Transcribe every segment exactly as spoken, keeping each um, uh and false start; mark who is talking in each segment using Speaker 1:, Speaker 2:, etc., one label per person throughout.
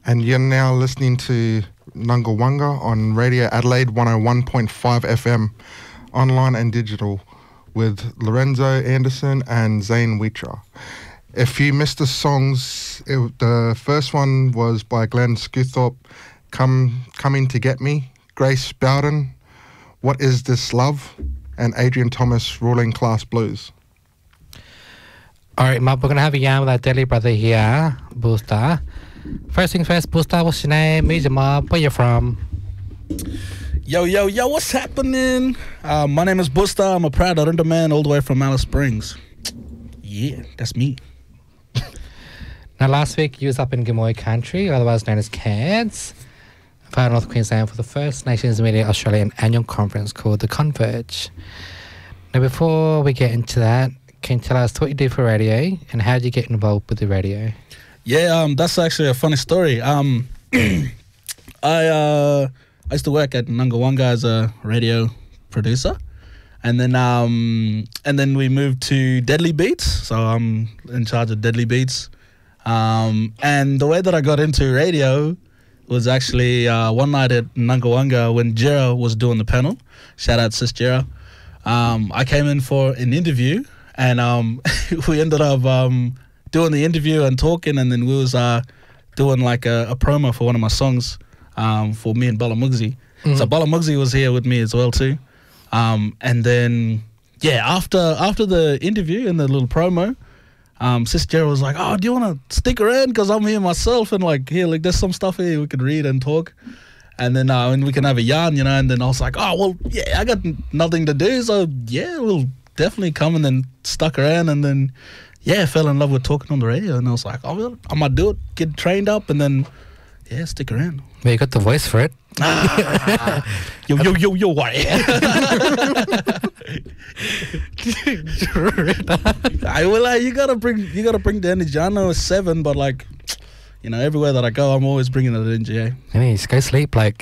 Speaker 1: And you're now listening to Nungawanga on Radio Adelaide one oh one point five F M, online and digital, with Lorenzo Anderson and Zane Wheater. If you missed the songs, it, the first one was by Glenn Scuthorpe, Come Coming to Get Me, Grace Bowden, What Is This Love, and Adrian Thomas, Ruling Class Blues.
Speaker 2: All right, Mark, we're going to have a yarn with our Delhi brother here, Booster. First things first, Booster, what's your name? Meet your mob, where you from?
Speaker 3: Yo, yo, yo, what's happening? Uh, my name is Booster. I'm a proud Orinda man all the way from Alice Springs. Yeah, that's me.
Speaker 2: Now, last week, you was up in Gamoy Country, otherwise known as Cairns, Far North Queensland, for the First Nations Media Australian annual conference called The Converge. Now, before we get into that, can you tell us what you do for radio and how did you get involved with the radio?
Speaker 3: Yeah, um, that's actually a funny story. Um, I uh, I used to work at Nungawanga as a radio producer, and then um, and then we moved to Deadly Beats. So I'm in charge of Deadly Beats, um, and the way that I got into radio was actually uh, one night at Nungawanga when Jera was doing the panel. Shout out Sis Jera. Um, I came in for an interview, and um, we ended up. Um, doing the interview and talking, and then we was uh, doing like a, a promo for one of my songs um, for me and Bala Mugzi. Mm-hmm. So Bala Mugzi was here with me as well too. Um, and then, yeah, after after the interview and the little promo, um, Sis Jera was like, oh, do you want to stick around? Because I'm here myself, and like, here, like, there's some stuff here we could read and talk. And then uh, and we can have a yarn, you know, and then I was like, oh, well, yeah, I got nothing to do, so yeah, we'll definitely come, and then stuck around, and then yeah, I fell in love with talking on the radio, and I was like, oh, well, I might do it, get trained up, and then, yeah, stick around.
Speaker 2: Well, you got the voice for it.
Speaker 3: Ah, yo, yo, yo, yo, what? I will. Uh, you gotta bring, you gotta bring the energy. I know it's seven, but like, you know, everywhere that I go, I'm always bringing that energy. Eh?
Speaker 2: I mean, just go sleep, like.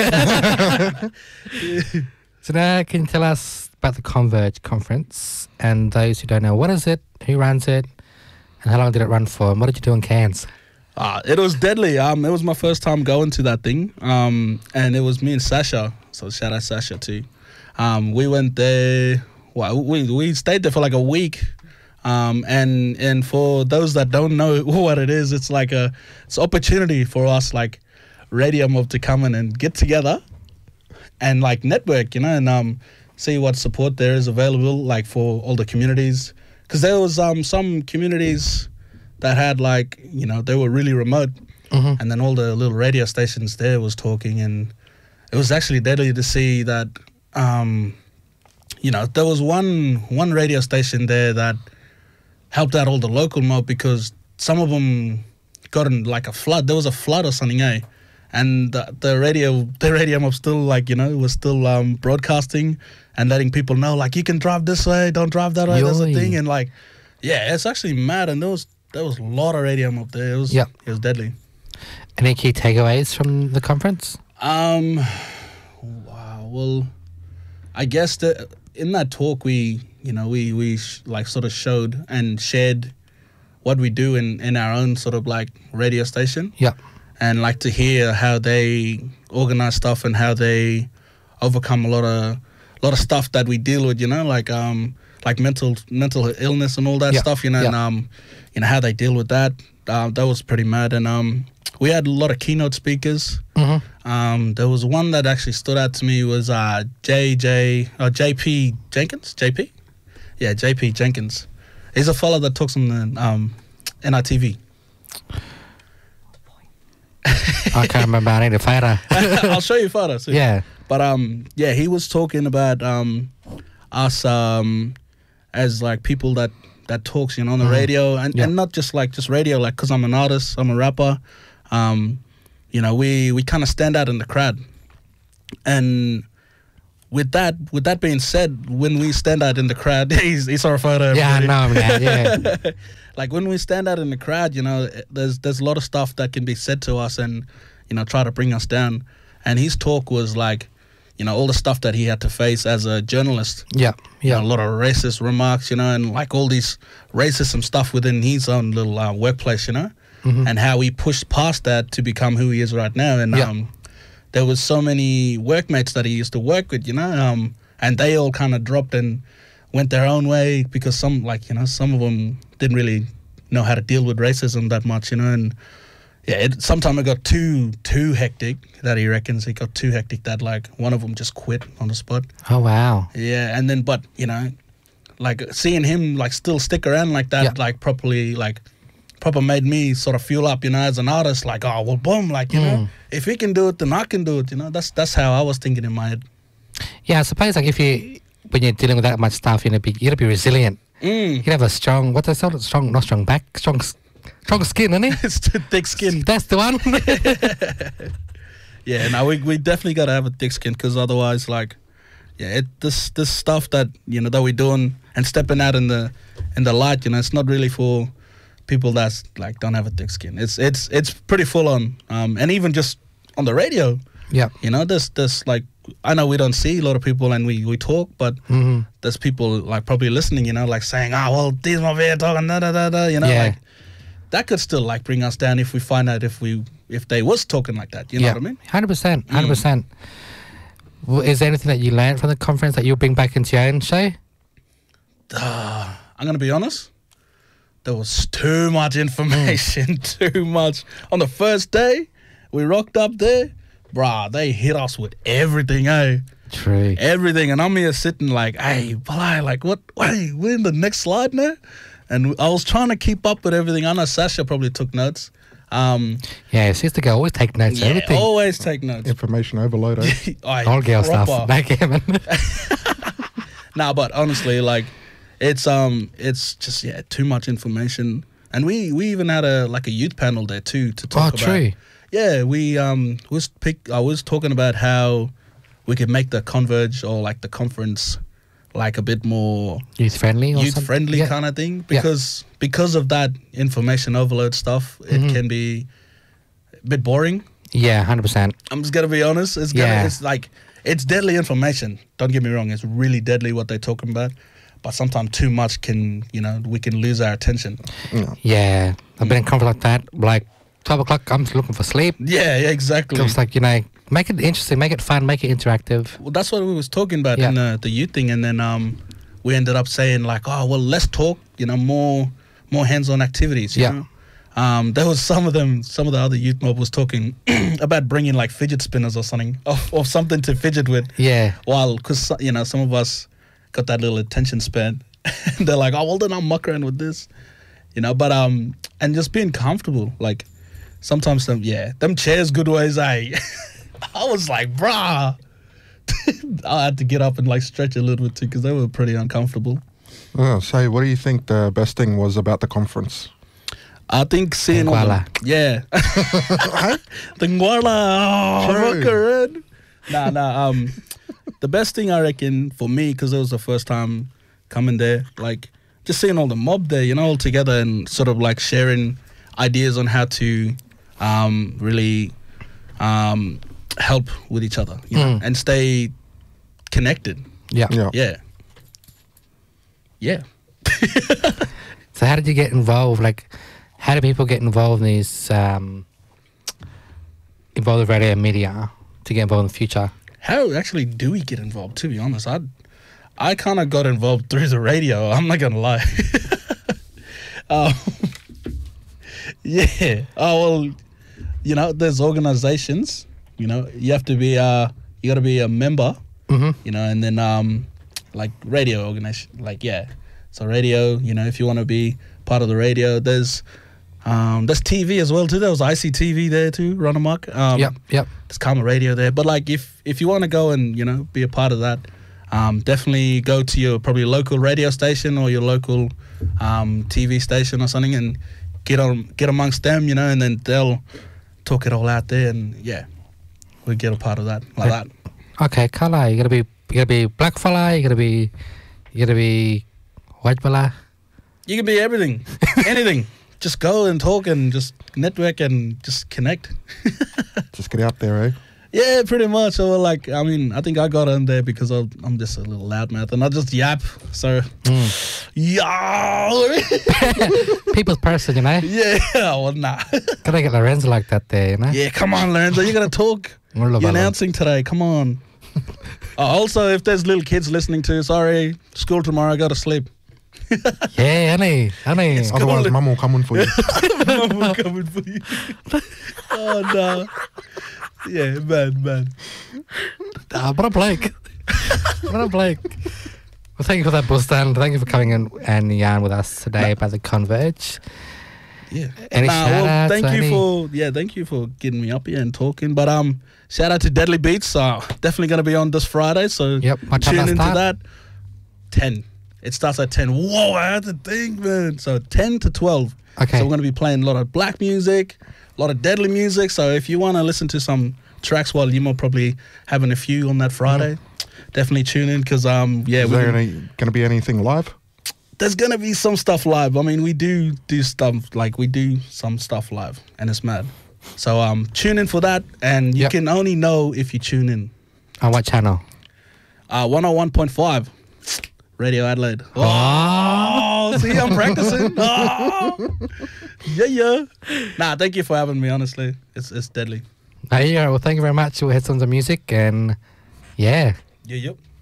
Speaker 2: So now, can you tell us about the Converge conference, and those who don't know, what is it, who runs it, and how long did it run for, and what did you do in Cairns?
Speaker 3: Uh, it was deadly. Um, it was my first time going to that thing, um, and it was me and Sasha, so shout out Sasha too. Um, we went there, well, we, we stayed there for like a week, um, and and for those that don't know what it is, it's like a, it's an opportunity for us, like Radio Mob, to come in and get together and like network, you know, and um, see what support there is available, like for all the communities. Because there was um some communities that had like, you know, they were really remote, mm-hmm. and then all the little radio stations there was talking, and it was actually deadly to see that, um, you know, there was one one radio station there that helped out all the local mob, because some of them got in like a flood. There was a flood or something, eh? And the, the radio, the radio mob still, like, you know, was still um, broadcasting and letting people know, like, you can drive this way, don't drive that way. That's the thing. And like, yeah, it's actually mad. And there was there was a lot of radio mob there. It was yep. It was deadly.
Speaker 2: Any key takeaways from the conference?
Speaker 3: Um, wow. Well, I guess that in that talk we, you know, we we sh- like sort of showed and shared what we do in, in our own sort of like radio station.
Speaker 2: Yeah.
Speaker 3: And like to hear how they organize stuff and how they overcome a lot of a lot of stuff that we deal with, you know, like um like mental mental illness and all that yeah. stuff, you know, yeah. and um you know how they deal with that. Uh, that was pretty mad. And um we had a lot of keynote speakers. Mm-hmm. Um there was one that actually stood out to me was uh J J uh, J P Jenkins, J P, yeah J P Jenkins. He's a fellow that talks on the um N I T V.
Speaker 2: I can't remember. I need a photo.
Speaker 3: I'll show you photos.
Speaker 2: Yeah.
Speaker 3: But um, yeah, he was talking about um, us um, as like people that, that talks, you know, on the mm. radio, and, yeah. and not just like just radio, like because I'm an artist, I'm a rapper. Um, you know, we we kind of stand out in the crowd, and with that with that being said, when we stand out in the crowd, he's he saw a photo.
Speaker 2: Yeah, I know, man. Yeah.
Speaker 3: Like when we stand out in the crowd, you know, there's there's a lot of stuff that can be said to us and, you know, try to bring us down. And his talk was like, you know, all the stuff that he had to face as a journalist.
Speaker 2: Yeah, yeah.
Speaker 3: You know, a lot of racist remarks, you know, and like all these racism stuff within his own little uh, workplace, you know.
Speaker 2: Mhm.
Speaker 3: and how he pushed past that to become who he is right now. And
Speaker 2: Yeah.
Speaker 3: um, there was so many workmates that he used to work with, you know, um, and they all kind of dropped and went their own way because some, like, you know, some of them didn't really know how to deal with racism that much, you know, and yeah, it, sometime it got too too hectic that he reckons it got too hectic that like one of them just quit on the spot.
Speaker 2: Oh wow.
Speaker 3: Yeah, and then but you know, like seeing him like still stick around like that,
Speaker 2: Yeah.
Speaker 3: like properly, like proper made me sort of fuel up, you know, as an artist. Like, oh well, boom, like you know,
Speaker 2: Mm.
Speaker 3: if he can do it, then I can do it. You know, that's that's how I was thinking in my head.
Speaker 2: Yeah, I suppose like if you when you're dealing with that much stuff, you know, be, you gotta be resilient.
Speaker 3: Mm.
Speaker 2: You gotta have a strong. What they say? Strong, not strong back. Strong, s- strong skin, isn't it?
Speaker 3: It's too thick skin.
Speaker 2: That's the one.
Speaker 3: Yeah, no, we we definitely got to have a thick skin because otherwise, like, yeah, it this this stuff that you know that we're doing and stepping out in the in the light, you know, it's not really for people that's like don't have a thick skin. It's it's it's pretty full on, um, and even just on the radio,
Speaker 2: Yeah.
Speaker 3: you know, there's there's like I know we don't see a lot of people and we we talk, but
Speaker 2: hmm
Speaker 3: there's people like probably listening, you know, like saying, oh well, these my here talking da da da da, you know,
Speaker 2: Yeah.
Speaker 3: like that could still like bring us down if we find out if we if they was talking like that, you know
Speaker 2: yeah.
Speaker 3: what I mean?
Speaker 2: Hundred percent.
Speaker 3: Mm.
Speaker 2: Hundred percent. Is there anything that you learned from the conference that you'll bring back into your own show?
Speaker 3: Uh, I'm gonna be honest. There was too much information, too much. On the first day, we rocked up there, bruh. They hit us with everything, eh?
Speaker 2: True.
Speaker 3: Everything, and I'm here sitting like, hey, Balai, like what? Wait, we're in the next slide now, and I was trying to keep up with everything. I know Sasha probably took notes. Um,
Speaker 2: Yeah, sister girl always take notes.
Speaker 3: yeah,
Speaker 2: everything.
Speaker 3: always take notes.
Speaker 1: Information overload. Eh?
Speaker 3: Aye,
Speaker 2: All girl stuff.
Speaker 3: proper.
Speaker 2: Back him.
Speaker 3: Nah, but honestly, like, it's um, it's just yeah, too much information. And we we even had a like a youth panel there too to
Speaker 2: Oh,
Speaker 3: talk about.
Speaker 2: true.
Speaker 3: Yeah, we um was pick. I was talking about how we could make the Converge or like the conference like a bit more
Speaker 2: Youth friendly. Or
Speaker 3: youth
Speaker 2: something?
Speaker 3: friendly
Speaker 2: Yeah.
Speaker 3: kind of thing because because of that information overload stuff, it
Speaker 2: Mhm.
Speaker 3: can be a bit boring.
Speaker 2: Yeah, hundred percent.
Speaker 3: I'm just gonna be honest. It's gonna,
Speaker 2: Yeah.
Speaker 3: it's like it's deadly information. Don't get me wrong. It's really deadly what they're talking about. But sometimes too much can, you know, we can lose our attention.
Speaker 1: Yeah.
Speaker 2: Yeah, I've been in conference like that. Like twelve o'clock, I'm just looking for sleep.
Speaker 3: Yeah, yeah, exactly.
Speaker 2: It's like you know, make it interesting, make it fun, make it interactive.
Speaker 3: Well, that's what we was talking about
Speaker 2: Yeah.
Speaker 3: in the, the youth thing, and then um, we ended up saying like, oh well, let's talk. You know, more more hands-on activities. You
Speaker 2: Yeah.
Speaker 3: know? Um, there was some of them. Some of the other youth mob was talking about bringing like fidget spinners or something, or, or something to fidget with.
Speaker 2: Yeah,
Speaker 3: While, because you know, some of us got that little attention span. They're like, oh well, then I'll muck around with this, you know. But um, and just being comfortable. Like sometimes, them yeah, them chairs good ways. I, I was like, bruh. I had to get up and like stretch a little bit too because they were pretty uncomfortable.
Speaker 1: Oh, so, what do you think the best thing was about the conference?
Speaker 3: I think seeing all the,
Speaker 2: Nguala.
Speaker 3: yeah, the Nguala, oh,
Speaker 1: True.
Speaker 3: rock around. Nah, nah. Um, the best thing I reckon for me because it was the first time coming there, like just seeing all the mob there, you know, all together and sort of like sharing ideas on how to um, really um, help with each other, you know,
Speaker 2: Mm.
Speaker 3: and stay connected.
Speaker 2: yeah,
Speaker 1: Yeah.
Speaker 3: Yeah, yeah.
Speaker 2: So how did you get involved? Like, how do people get involved in these um, involved with radio and media to get involved in the future?
Speaker 3: How actually do we get involved? To be honest, I I kind of got involved through the radio. I'm not gonna lie. um, yeah. Oh well, you know, there's organizations. You know, you have to be uh, you got to be a member.
Speaker 2: Mm-hmm.
Speaker 3: You know, and then um, like radio organization, like yeah. So radio, you know, if you want to be part of the radio, there's um, there's T V as well too. There was I C T V there too, run amok. Um,
Speaker 2: Yep, yep.
Speaker 3: There's Karma Radio there. But like if if you want to go and, you know, be a part of that, um, definitely go to your probably local radio station or your local um, T V station or something and get on get amongst them, you know, and then they'll talk it all out there and yeah, we get a part of that like that.
Speaker 2: Okay, colour. You gotta be, you gotta be black fella. You gotta be, you gotta be white fella.
Speaker 3: You can be everything, anything. Just go and talk and just network and just connect.
Speaker 1: Just get out there, eh?
Speaker 3: Yeah, pretty much. So like, I mean, I think I got on there because I'm, I'm just a little loudmouth and I just yap. So,
Speaker 2: Mm.
Speaker 3: yeah,
Speaker 2: People's person, you know.
Speaker 3: yeah. Well, nah.
Speaker 2: Gotta get Lorenzo like that there, you know.
Speaker 3: Yeah, come on, Lorenzo, you gotta talk.
Speaker 2: We're
Speaker 3: You're
Speaker 2: about
Speaker 3: announcing today. Come on. uh, also, if there's little kids listening to, sorry, school tomorrow. Go to sleep.
Speaker 2: Yeah, honey, honey.
Speaker 3: It's
Speaker 1: Otherwise,
Speaker 3: cool.
Speaker 1: mum will come in for you.
Speaker 3: I'm coming for you. Oh no. Yeah, man, man.
Speaker 2: Ah, what a Blake. What a Blake. Well, thank you for that, Bustan. Thank you for coming in and yarn with us today about the Converge.
Speaker 3: Yeah.
Speaker 2: Any
Speaker 3: Nah,
Speaker 2: shout
Speaker 3: well,
Speaker 2: outs?
Speaker 3: thank you
Speaker 2: any-
Speaker 3: for yeah, thank you for getting me up here and talking. But um, shout out to Deadly Beats. Uh, definitely gonna be on this Friday. So
Speaker 2: Yep, what time
Speaker 3: tune
Speaker 2: does
Speaker 3: into
Speaker 2: start?
Speaker 3: that. Ten. It starts at ten. Whoa, I had to think, man. So ten to twelve.
Speaker 2: Okay.
Speaker 3: So we're gonna be playing a lot of black music, a lot of deadly music. So if you wanna listen to some tracks while you might probably having a few on that Friday, definitely tune in because um yeah,
Speaker 1: Is
Speaker 3: we're
Speaker 1: there
Speaker 3: gonna-
Speaker 1: any, going to be anything live?
Speaker 3: there's gonna be some stuff live. I mean, we do do stuff like we do some stuff live, and it's mad. So um, tune in for that, and you
Speaker 2: Yep.
Speaker 3: can only know if you tune in.
Speaker 2: On what channel?
Speaker 3: Uh, one oh one point five, Radio Adelaide. Oh, see, I'm practicing. Oh. Yeah, yeah. Nah, thank you for having me. Honestly, it's it's deadly.
Speaker 2: Uh, yeah, well, thank you very much. We'll hit some of the music and yeah.
Speaker 3: Yeah, yep.